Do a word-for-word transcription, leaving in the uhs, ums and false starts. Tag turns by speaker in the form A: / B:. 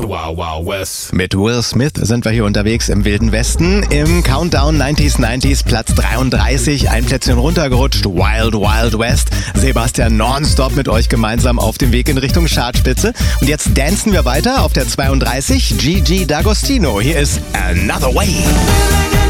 A: Wild Wild West.
B: Mit Will Smith sind wir hier unterwegs im Wilden Westen. Im Countdown neunziger neunziger Platz dreiunddreißig, ein Plätzchen runtergerutscht, Wild Wild West. Sebastian nonstop mit euch gemeinsam auf dem Weg in Richtung Chartspitze. Und jetzt dancen wir weiter auf der zweiunddreißig, Gigi D'Agostino. Hier ist Another Way.